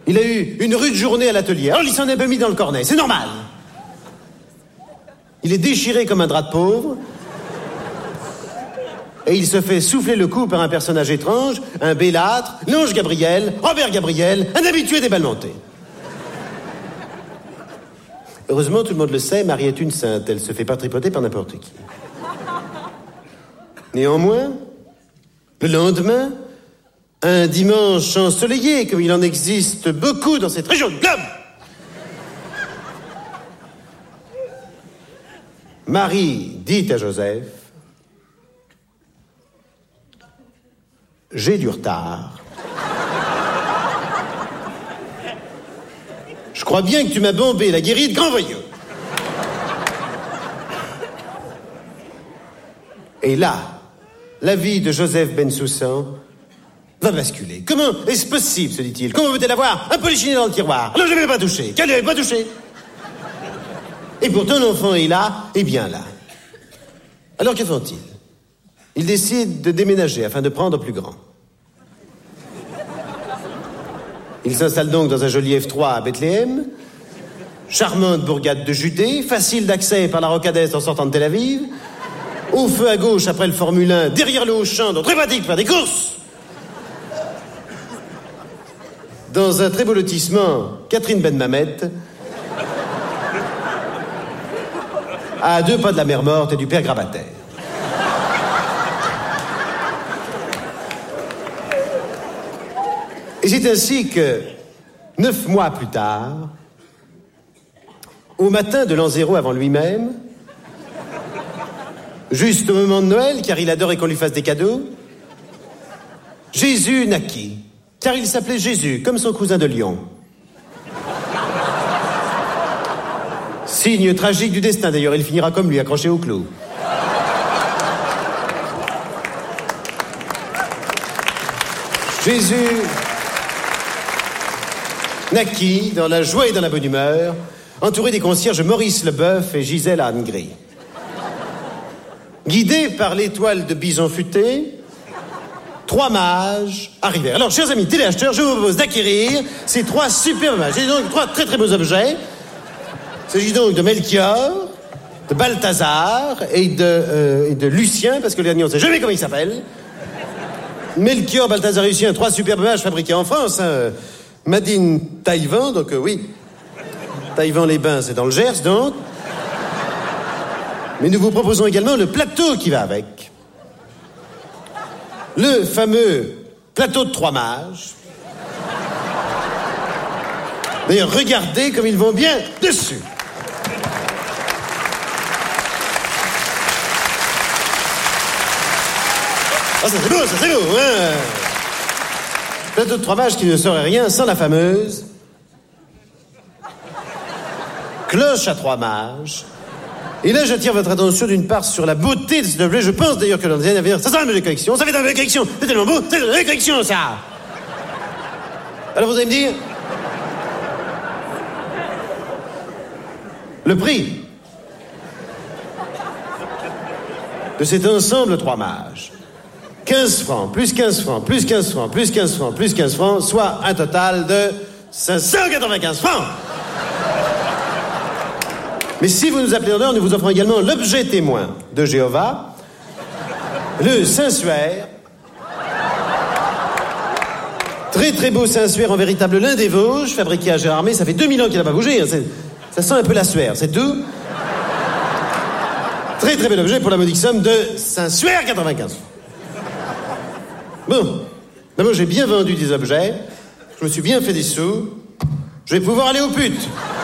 Il a eu une rude journée à l'atelier. Alors il s'en est pas mis dans le cornet, c'est normal. Il est déchiré comme un drap de pauvre. Et il se fait souffler le cou par un personnage étrange, un bellâtre, l'ange Gabriel, Robert Gabriel, un habitué des bals montés. Heureusement, tout le monde le sait, Marie est une sainte. Elle se fait pas tripoter par n'importe qui. Néanmoins, le lendemain, un dimanche ensoleillé, comme il en existe beaucoup dans cette région du globe, Marie dit à Joseph: j'ai du retard. Je crois bien que tu m'as bombé la guérie de grand voyou. Et là, la vie de Joseph Bensoussan va basculer. Comment est-ce possible, se dit-il? Comment peut-elle avoir un polichinelle dans le tiroir? Alors je ne l'avais pas touché. Qu'elle ne l'avait pas touché. Et pourtant l'enfant est là, et bien là. Alors que font-ils? Ils décident de déménager afin de prendre plus grand. Ils s'installent donc dans un joli F3 à Bethléem, charmante bourgade de Judée, facile d'accès par la rocade en sortant de Tel Aviv, au feu à gauche après le Formule 1, derrière le Auchan, donc très pratique pour faire des courses. Dans un très beau lotissement, Catherine Ben Mamet, à 2 pas de la mer Morte et du père Grabataire. Et c'est ainsi que, 9 mois plus tard, au matin de l'an 0 avant lui-même, juste au moment de Noël, car il adorait qu'on lui fasse des cadeaux, Jésus naquit, car il s'appelait Jésus, comme son cousin de Lyon. Signe tragique du destin, d'ailleurs, il finira comme lui, accroché au clou. Jésus naquit dans la joie et dans la bonne humeur, entouré des concierges Maurice Leboeuf et Gisèle Anne-Gris. Guidés par l'étoile de bison futé, 3 mages arrivèrent. Alors, chers amis téléacheteurs, je vous propose d'acquérir ces 3 superbes mages. C'est donc 3 très très beaux objets. Il s'agit donc de Melchior, de Balthazar et de Lucien, parce que le dernier, on ne sait jamais comment il s'appelle. Melchior, Balthazar et Lucien, 3 superbes mages fabriqués en France, hein. Made in Taïwan, donc oui. Taïwan-les-Bains, c'est dans le Gers, donc. Mais nous vous proposons également le plateau qui va avec. Le fameux plateau de 3 mages. D'ailleurs, regardez comme ils vont bien dessus. Ah, ça c'est beau, hein. Plateau de 3 mages qui ne serait rien sans la fameuse cloche à 3 mages. Et là, j'attire votre attention d'une part sur la beauté de cet objet. Je pense d'ailleurs que dans les années à venir, ça sera une belle collection. Ça fait une belle collection. C'est tellement beau, c'est une belle collection, ça. Alors vous allez me dire, le prix de cet ensemble 3 mages. 15 francs, plus 15 francs, plus 15 francs, plus 15 francs, plus 15 francs, soit un total de 595 francs. Mais si vous nous appelez en heure, nous vous offrons également l'objet témoin de Jéhovah, le Saint-Suaire. Très très beau Saint-Suaire en véritable lin des Vosges, fabriqué à Gérardmer. Ça fait 2000 ans qu'il n'a pas bougé, hein. Ça sent un peu la suaire, c'est doux. Très très bel objet pour la modique somme de Saint-Suaire 95 francs. Bon, d'abord j'ai bien vendu des objets, je me suis bien fait des sous, je vais pouvoir aller aux putes.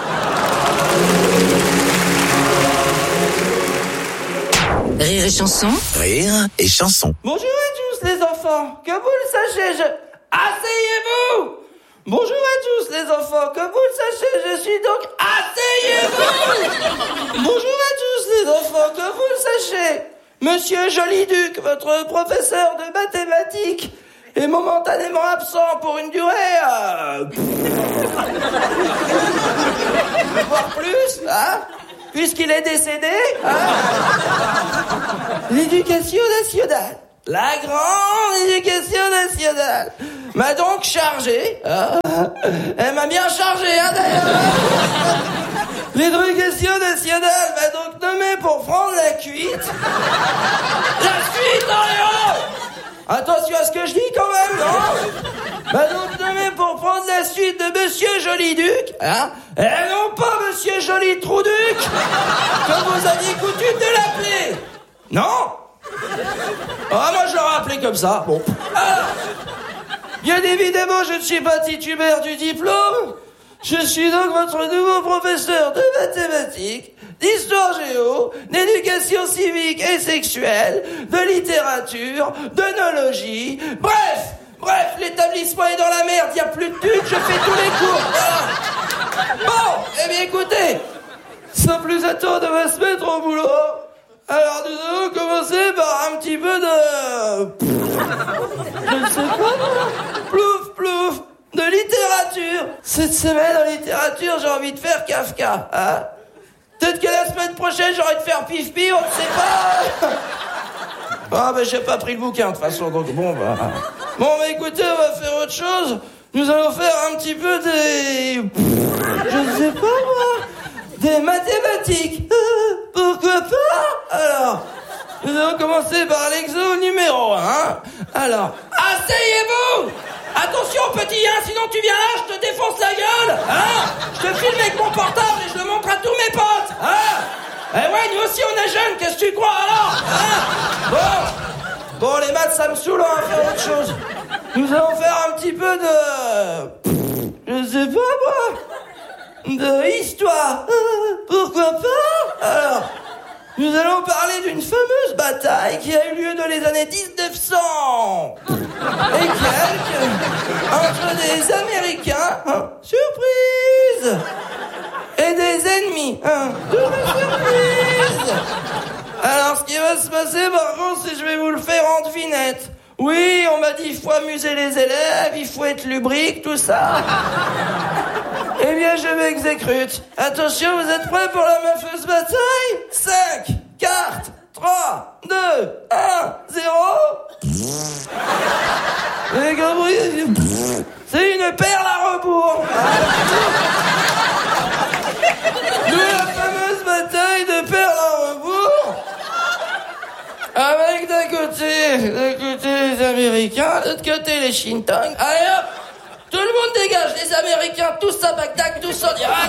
Rire et chanson. Rire et chanson. Bonjour à tous les enfants, que vous le sachiez, asseyez-vous. Bonjour à tous les enfants, que vous le sachiez, je suis donc... Asseyez-vous. Bonjour à tous les enfants, que vous le sachiez, Monsieur Joliduc, votre professeur de mathématiques, est momentanément absent pour une durée... voire plus, hein, puisqu'il est décédé, hein. L'éducation nationale la grande éducation nationale m'a donc chargé, elle m'a bien chargé, d'ailleurs. L'éducation nationale m'a donc nommé pour prendre la cuite. La suite, Léo! Attention à ce que je dis quand même, non? M'a donc nommé pour prendre la suite de Monsieur Joliduc, et non pas Monsieur Joli Trouduc, comme vous aviez coutume de l'appeler. Non? Moi je l'aurais appelé comme ça. Bon. Alors, bien évidemment, je ne suis pas titulaire du diplôme. Je suis donc votre nouveau professeur de mathématiques, d'histoire géo, d'éducation civique et sexuelle, de littérature, d'œnologie. Bref, l'établissement est dans la merde, il n'y a plus de thunes, je fais tous les cours. Voilà. Bon, eh bien écoutez, sans plus attendre, on va se mettre au boulot. Alors nous allons commencer par un petit peu de... Je ne sais pas, plouf, de littérature. Cette semaine en littérature, j'ai envie de faire Kafka, Peut-être que la semaine prochaine, j'aurai de faire Pif-Pif, on ne sait pas. J'ai pas pris le bouquin, de toute façon, donc bon, écoutez, on va faire autre chose. Nous allons faire un petit peu des... Je ne sais pas, moi. Des mathématiques. Pourquoi pas? Alors, nous allons commencer par l'exo numéro 1. Alors, asseyez-vous! Attention, petit, sinon tu viens là, je te défonce la gueule, Je te filme avec mon portable et je le montre à tous mes potes, Eh ouais, nous aussi on est jeunes, qu'est-ce que tu crois alors, Bon, les maths ça me saoule, on va faire autre chose. Nous allons faire un petit peu de... Je sais pas moi... De histoire. Pourquoi pas? Alors, nous allons parler d'une fameuse bataille qui a eu lieu dans les années 1900 et quelques entre des Américains, surprise, et des ennemis, surprise. Alors, ce qui va se passer par contre, c'est que je vais vous le faire en devinette. Oui, on m'a dit il faut amuser les élèves, il faut être lubrique, tout ça. Eh bien, je m'exécute. Attention, vous êtes prêts pour la mafieuse bataille? 5, 4, 3, 2, 1, 0. Vous avez compris? C'est une perle à rebours. Nous, la fameuse bataille de perles à rebours. Avec d'un côté les Américains, de l'autre côté les Shintang. Allez hop! Tout le monde dégage, les Américains tous à Bagdad, tous en Irak.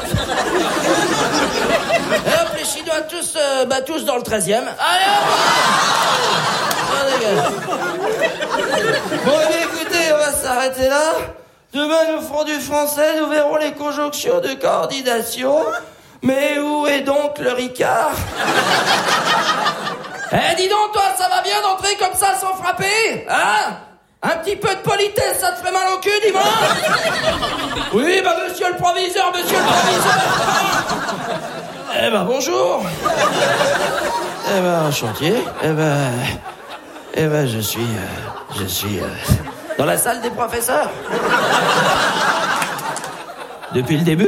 Et hop, les Chinois tous dans le 13e. Allez hop! On dégage. Bon, écoutez, on va s'arrêter là. Demain, nous ferons du français, nous verrons les conjonctions de coordination. Mais où est donc le Ricard? Dis donc, toi, ça va bien d'entrer comme ça sans frapper? Un petit peu de politesse, ça te ferait mal au cul, dis-moi. Oui, monsieur le proviseur. Bonjour. Enchanté. Je suis dans la salle des professeurs. Depuis le début.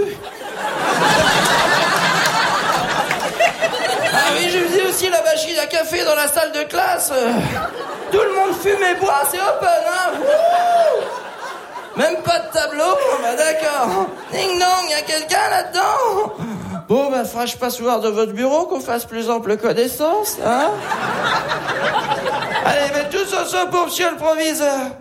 Oui, je faisais aussi la machine à café dans la salle de classe. Tout le monde fume et boit, c'est open, Même pas de tableau, d'accord. Ding dong, y'a quelqu'un là-dedans? Bon, ferai-je pas soir de votre bureau qu'on fasse plus ample connaissance, Allez, tous ensemble pour monsieur le proviseur.